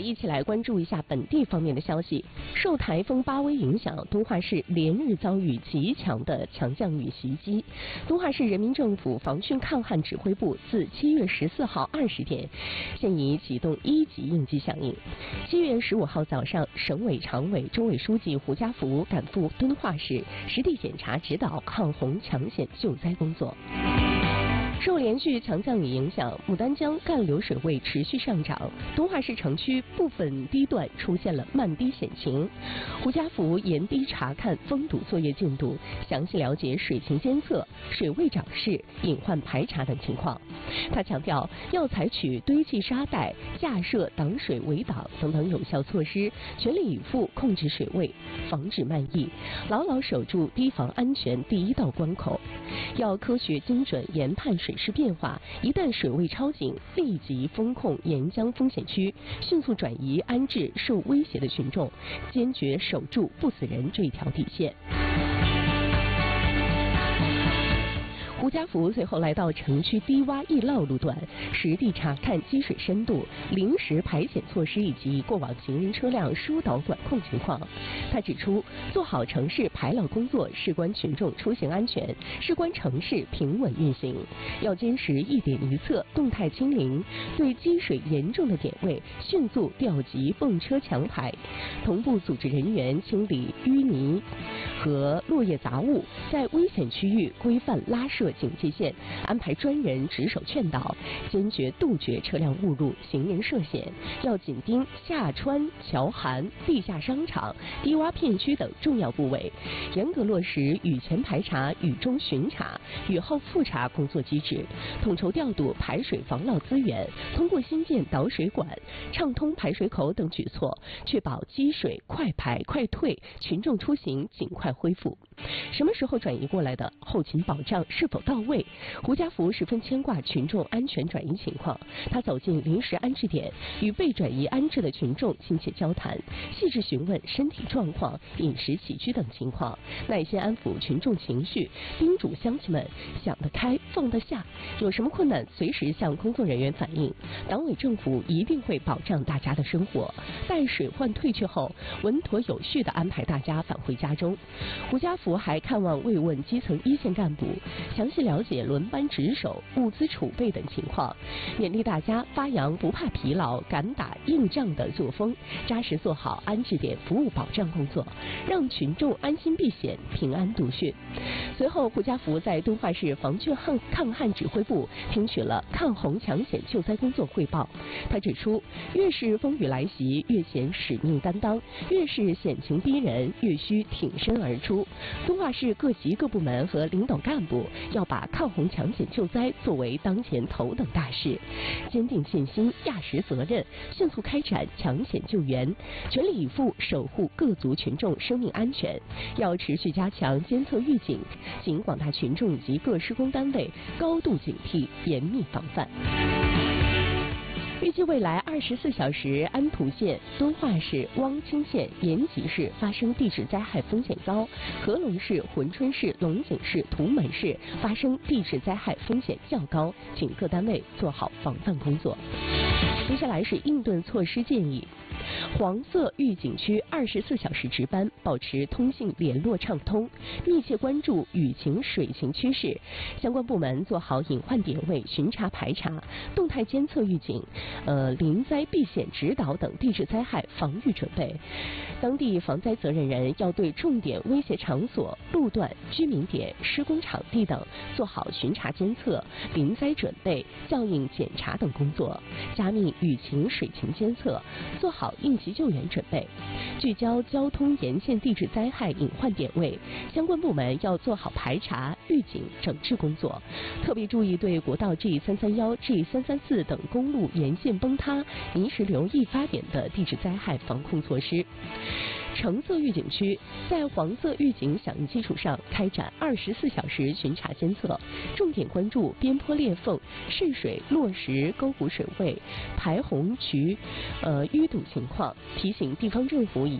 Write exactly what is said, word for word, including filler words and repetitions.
一起来关注一下本地方面的消息。受台风巴威影响，东华市连日遭遇极强的强降雨袭击。东华市人民政府防汛抗旱指挥部自七月十四号二十点，现已启动一级应急响应。七月十五号早上，省委常委、中委书记胡家福赶赴敦化市，实地检查指导抗洪抢险救灾工作。受连续强降雨影响，牡丹江干流水位持续上涨，东华市城区部分堤段出现了漫堤险情。胡家福沿堤查看封堵作业进度，详细了解水情监测、水位涨势、隐患排查等情况。他强调，要采取堆砌沙袋、架设挡水围挡等等有效措施，全力以赴控制水位，防止漫溢，牢牢守住堤防安全第一道关口。要科学精准研判水势变化，一旦水位超警，立即封控沿江风险区，迅速转移安置受威胁的群众，坚决守住不死人这一条底线。胡家福随后来到城区低洼易涝路段，实地查看积水深度、临时排险措施以及过往行人车辆疏导管控情况。他指出，做好城市排涝工作事关群众出行安全，事关城市平稳运行，要坚持一点一策、动态清零，对积水严重的点位迅速调集泵车强排，同步组织人员清理淤泥和落叶杂物，在危险区域规范拉设警戒线，安排专人值守劝导，坚决杜绝车辆误入、行人涉险。要紧盯下川、桥涵、地下商场、低洼片区等重要部位，严格落实雨前排查、雨中巡查、雨后复查工作机制，统筹调度排水防涝资源，通过新建导水管、畅通排水口等举措，确保积水快排快退，群众出行尽快恢复。什么时候转移过来的？后勤保障是否到位？胡家福十分牵挂群众安全转移情况。他走进临时安置点，与被转移安置的群众亲切交谈，细致询问身体状况、饮食起居等情况，耐心安抚群众情绪，叮嘱乡亲们想得开、放得下，有什么困难随时向工作人员反映。党委政府一定会保障大家的生活。待水患退去后，稳妥有序地安排大家返回家中。胡家福还看望慰问基层一线干部，详细了解轮班值守、物资储备等情况，勉励大家发扬不怕疲劳、敢打硬仗的作风，扎实做好安置点服务保障工作，让群众安心避险、平安度汛。随后，胡家福在敦化市防汛抗抗旱指挥部听取了抗洪抢险救灾工作汇报。他指出，越是风雨来袭，越显使命担当；越是险情逼人，越需挺身而出。敦化市各级各部门和领导干部要把抗洪抢险救灾作为当前头等大事，坚定信心，压实责任，迅速开展抢险救援，全力以赴守护各族群众生命安全。要持续加强监测预警，请广大群众以及各施工单位高度警惕，严密防范。预计未来二十四小时，安图县、敦化市、汪清县、延吉市发生地质灾害风险高；合龙市、珲春市、龙井市、图门市发生地质灾害风险较高，请各单位做好防范工作。接下来是应对措施建议。黄色预警区二十四小时值班，保持通信联络畅通，密切关注雨情水情趋势。相关部门做好隐患点位巡查排查、动态监测预警、呃临灾避险指导等地质灾害防御准备。当地防灾责任人要对重点危险场所、路段、居民点、施工场地等做好巡查监测、临灾准备、效应检查等工作，加密雨情水情监测，做好应急救援准备，聚焦交通沿线地质灾害隐患点位，相关部门要做好排查、预警、整治工作，特别注意对国道 G 三三一、G 三三四等公路沿线崩塌、泥石流易发点的地质灾害防控措施。橙色预警区在黄色预警响应基础上开展二十四小时巡查监测，重点关注边坡裂缝、渗水、落石、沟谷水位、排洪渠、呃淤堵情况，提醒地方政府以